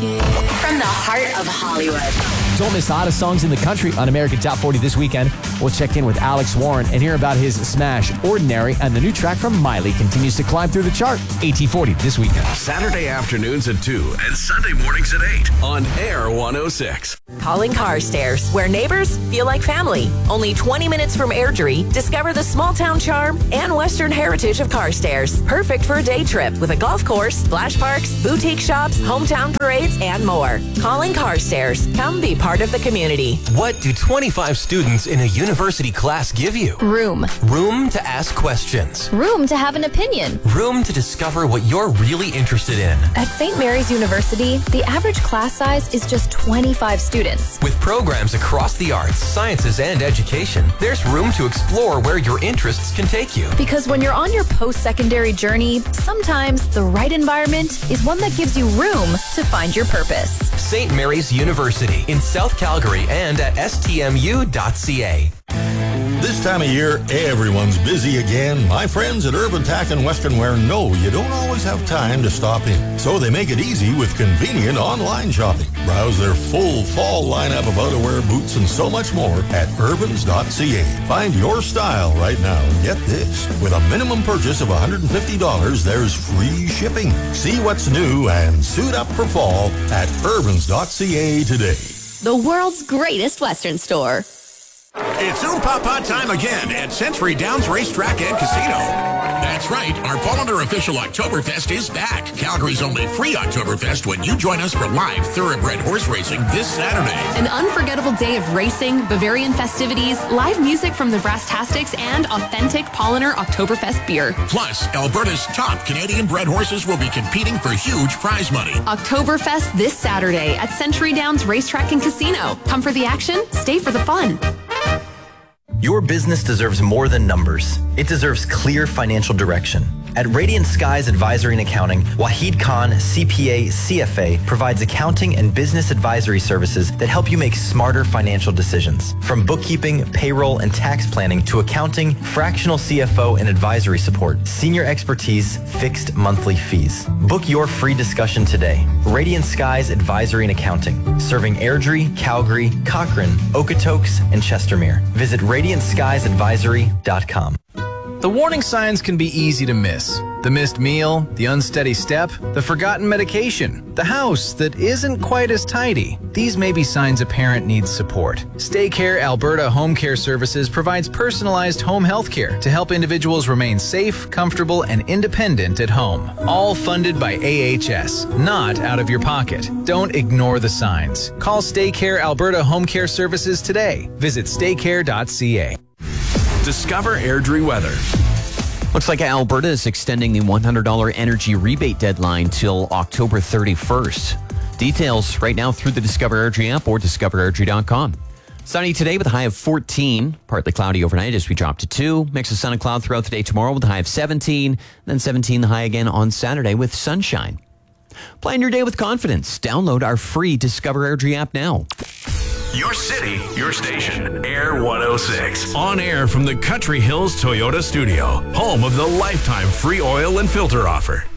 From the heart of Hollywood. Don't miss the hottest songs in the country on American Top 40 this weekend. We'll check in with Alex Warren and hear about his smash, Ordinary, and the new track from Miley continues to climb through the chart. AT40 this weekend. Saturday afternoons at 2 and Sunday mornings at 8 on Air 106. Calling Carstairs, where neighbors feel like family. Only 20 minutes from Airdrie, discover the small town charm and Western heritage of Carstairs. Perfect for a day trip with a golf course, splash parks, boutique shops, hometown parades, and more. Calling Carstairs. Come be part of the community. What do 25 students in a university class give you? Room. Room to ask questions. Room to have an opinion. Room to discover what you're really interested in. At St. Mary's University, the average class size is just 25 students. With programs across the arts, sciences, and education, there's room to explore where your interests can take you. Because when you're on your post-secondary journey, sometimes the right environment is one that gives you room to find your purpose. St. Mary's University in South Calgary and at stmu.ca. This time of year, everyone's busy again. My friends at Urban Tack and Western Wear know you don't always have time to stop in. So they make it easy with convenient online shopping. Browse their full fall lineup of outerwear, boots, and so much more at urbans.ca. Find your style right now. Get this. With a minimum purchase of $150, there's free shipping. See what's new and suit up for fall at urbans.ca today. The world's greatest Western store. It's Papa time again at Century Downs Racetrack and Casino. That's right, our Pollender official Oktoberfest is back. Calgary's only free Oktoberfest when you join us for live thoroughbred horse racing this Saturday. An unforgettable day of racing, Bavarian festivities, live music from the Brass-Tastics, and authentic Pollender Oktoberfest beer. Plus, Alberta's top Canadian bred horses will be competing for huge prize money. Oktoberfest this Saturday at Century Downs Racetrack and Casino. Come for the action, stay for the fun. Your business deserves more than numbers. It deserves clear financial direction. At Radiant Skies Advisory and Accounting, Wahid Khan, CPA, CFA, provides accounting and business advisory services that help you make smarter financial decisions. From bookkeeping, payroll, and tax planning to accounting, fractional CFO, and advisory support, senior expertise, fixed monthly fees. Book your free discussion today. Radiant Skies Advisory and Accounting, serving Airdrie, Calgary, Cochrane, Okotoks, and Chestermere. Visit radiantskiesadvisory.com. The warning signs can be easy to miss. The missed meal, the unsteady step, the forgotten medication, the house that isn't quite as tidy. These may be signs a parent needs support. StayCare Alberta Home Care Services provides personalized home health care to help individuals remain safe, comfortable, and independent at home. All funded by AHS, not out of your pocket. Don't ignore the signs. Call StayCare Alberta Home Care Services today. Visit staycare.ca. Discover Airdrie weather. Looks like Alberta is extending the $100 energy rebate deadline till October 31st. Details right now through the Discover Airdrie app or discoverairdrie.com. Sunny today with a high of 14. Partly cloudy overnight as we drop to 2. Mix of sun and cloud throughout the day tomorrow with a high of 17. Then 17 the high again on Saturday with sunshine. Plan your day with confidence. Download our free Discover Airdrie app now. Your city, your station. Air 106. On air from the Country Hills Toyota Studio. Home of the lifetime free oil and filter offer.